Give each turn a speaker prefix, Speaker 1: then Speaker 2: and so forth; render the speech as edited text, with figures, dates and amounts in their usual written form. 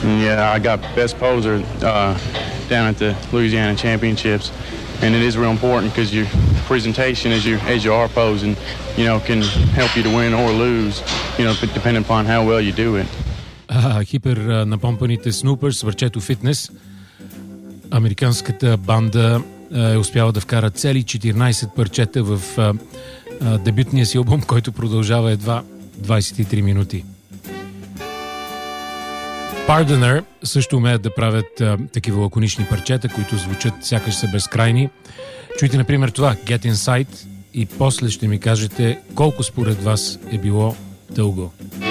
Speaker 1: Yeah, I got best poser down at the Louisiana Championships, and it is real important because your presentation as you are posing, can help you to win or lose, depending upon how well you do it.
Speaker 2: Хипер напомпаните Snoopers, върчето фитнес. Американската банда е успяла да вкара цели 14 парчета в дебютния си албум, който продължава едва 23 минути. Pardoner също умеят да правят такива лаконични парчета, които звучат сякаш са безкрайни. Чуйте, например, това Get Inside и после ще ми кажете колко според вас е било дълго.